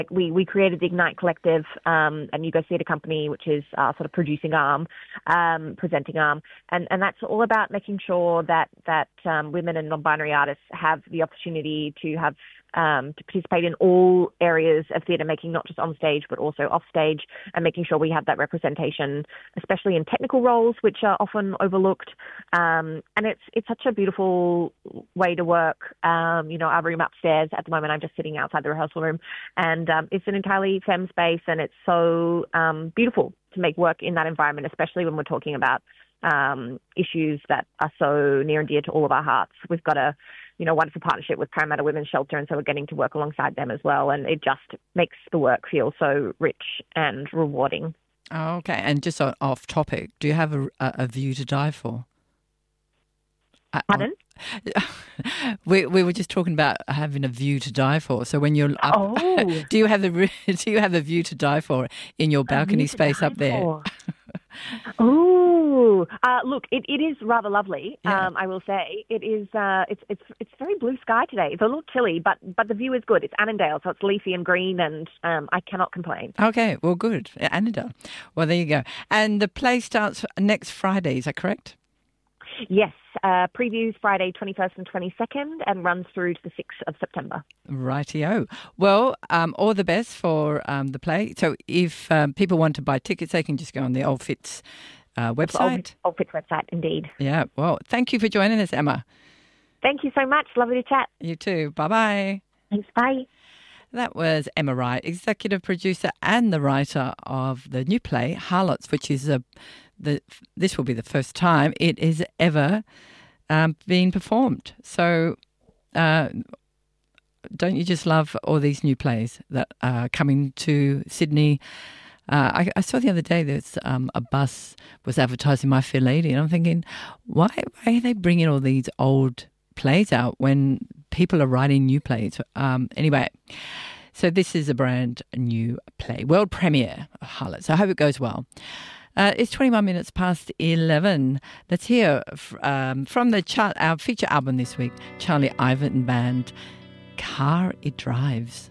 We created the Ignite Collective, and You Go Theatre Company, which is our sort of producing arm, presenting arm, and that's all about making sure that women and non-binary artists have the opportunity to have to participate in all areas of theatre making, not just on stage but also off stage, and making sure we have that representation, especially in technical roles, which are often overlooked. And it's such a beautiful way to work. Our room upstairs at the moment, I'm just sitting outside the rehearsal room, and it's an entirely femme space, and it's so beautiful to make work in that environment, especially when we're talking about issues that are so near and dear to all of our hearts. We've got a wonderful partnership with Parramatta Women's Shelter, and so we're getting to work alongside them as well, and it just makes the work feel so rich and rewarding. Oh, okay. And just off topic, do you have a view to die for? Pardon? We were just talking about having a view to die for. So when you're up, do you have a view to die for in your balcony space up there? Look, it is rather lovely. Yeah. I will say it is. It's very blue sky today. It's a little chilly, but the view is good. It's Annandale, so it's leafy and green, and I cannot complain. Okay, well, good, Annandale. Well, there you go. And the play starts next Friday. Is that correct? Yes, previews Friday 21st and 22nd and runs through to the 6th of September. Rightio. Well, all the best for the play. So if people want to buy tickets, they can just go on the Old Fitz website. Old Fitz website, indeed. Yeah, well, thank you for joining us, Emma. Thank you so much. Lovely to chat. You too. Bye-bye. Thanks, bye. That was Emma Wright, executive producer and the writer of the new play, Harlots, which is this will be the first time it is ever been performed. So don't you just love all these new plays that are coming to Sydney? I saw the other day there's a bus was advertising My Fair Lady, and I'm thinking, why are they bringing all these old plays out when people are writing new plays? Anyway, so this is a brand new play, world premiere of Harlots. I hope it goes well. It's 21 minutes past 11. Let's hear from our feature album this week, Charlie Ivan Band, Car It Drives.